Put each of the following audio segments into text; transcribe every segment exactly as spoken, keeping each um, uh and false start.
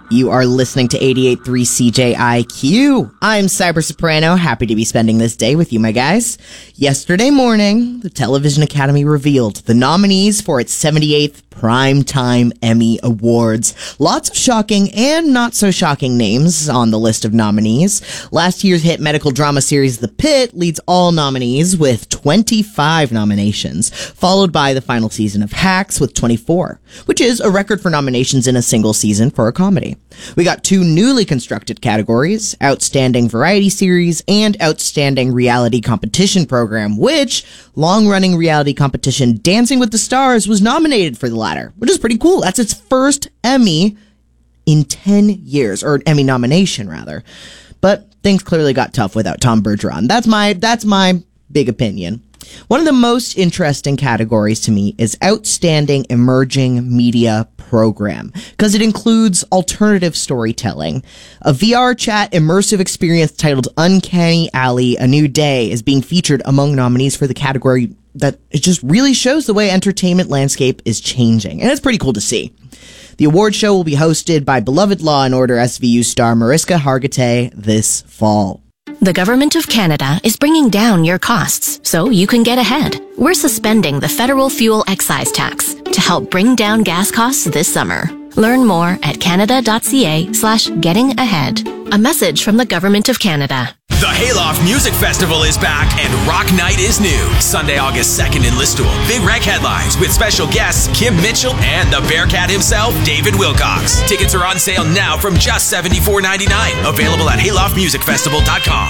You are listening to eighty-eight point three C J I Q. I'm Cyber Soprano, happy to be spending this day with you, my guys. Yesterday morning, the Television Academy revealed the nominees for its seventy-eighth Primetime Emmy Awards. Lots of shocking and not so shocking names on the list of nominees. Last year's hit medical drama series The Pitt leads all nominees with twenty-five nominations, followed by the final season of Hacks with twenty-four, which is a record for nominations in a single season for a comedy. We got two newly constructed categories, Outstanding Variety Series and Outstanding Reality Competition Program, which long-running reality competition Dancing with the Stars was nominated for the latter, which is pretty cool. That's its first Emmy in ten years, or Emmy nomination, rather. But things clearly got tough without Tom Bergeron. That's my, that's my big opinion. One of the most interesting categories to me is Outstanding Emerging Media Program, because it includes alternative storytelling. A V R chat immersive experience titled Uncanny Alley: A New Day is being featured among nominees for the category that it just really shows the way entertainment landscape is changing, and it's pretty cool to see. The award show will be hosted by beloved Law and Order S V U star Mariska Hargitay this fall. The Government of Canada is bringing down your costs so you can get ahead. We're suspending the federal fuel excise tax to help bring down gas costs this summer. Learn more at canada.ca slash getting ahead. A message from the Government of Canada. The Hayloft Music Festival is back and Rock Night is new. Sunday, August second in Listowel. Big Rec headlines with special guests Kim Mitchell and the Bearcat himself, David Wilcox. Tickets are on sale now from just seventy-four ninety-nine. Available at hayloft music festival dot com.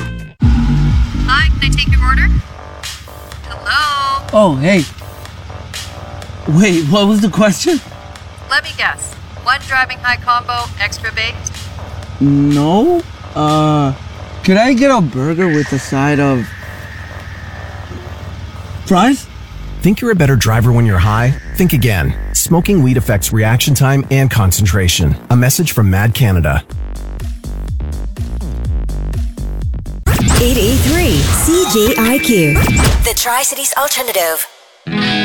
Hi, can I take your order? Hello? Oh, hey. Wait, what was the question? Let me guess. One driving high combo, extra baked? No. Uh, could I get a burger with a side of fries? Think you're a better driver when you're high? Think again. Smoking weed affects reaction time and concentration. A message from Mad Canada. eight eight three C J I Q. The Tri-Cities Alternative.